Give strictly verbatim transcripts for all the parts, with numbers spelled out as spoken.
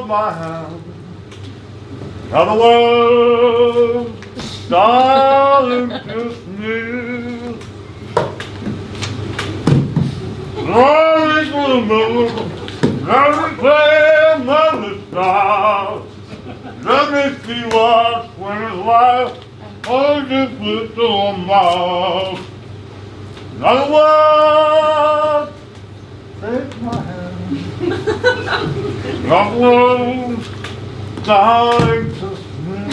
my hand. Now the world, darling, kiss me. Darling, for the moon, let me play among the stars. Let me see what's when it's like on this little mouth. Now the world, take my hand. Now the world, darling, kiss me.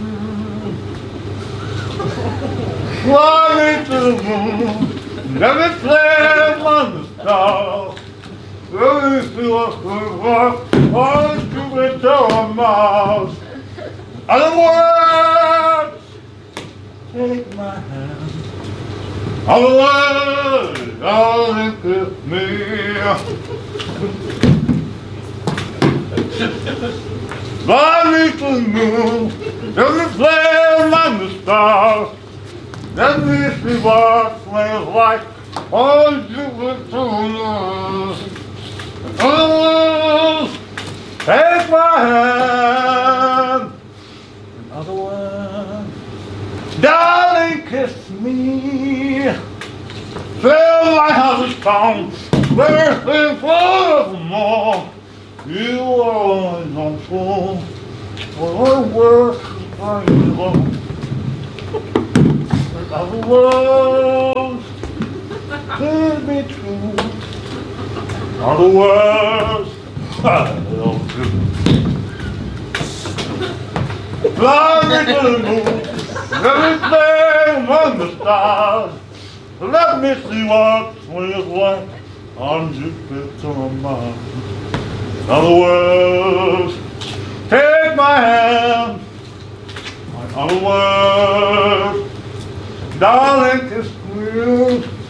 Fly me to the moon, let me play among the stars. Let me see what's going on, on to little mouth. And the words, take my hand. And the words, darling, kiss me. Fly me to the moon, let me play among the stars. Let me see what smells like on Jupiter. Oh, take my hand. Another one, darling, kiss me. Fill my house with songs, everything forevermore. You are always on full, for I work for you. Other words could be true. Other words I love you. Fly me to the moon, let me play among the stars. Let me see what swings like on Jupiter Mars. Other words, take my hand. Other words, darling, kiss me.